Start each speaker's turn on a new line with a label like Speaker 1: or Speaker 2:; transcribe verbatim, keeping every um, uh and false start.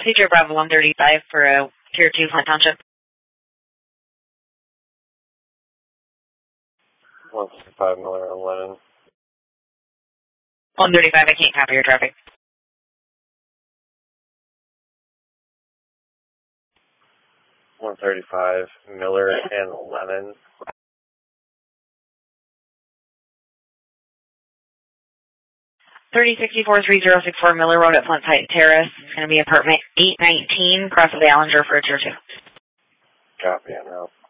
Speaker 1: Teacher Bravo one thirty-five for a Tier two Flint Township.
Speaker 2: one sixty-five Miller on Lennon.
Speaker 1: one thirty-five, I can't copy your traffic.
Speaker 2: one thirty-five Miller and Lennon.
Speaker 1: thirty sixty-four, three zero six four Miller Road at Flint Pike Terrace. It's going to be apartment eight nineteen, across the Ballinger for a Tier two.
Speaker 2: Copy on route.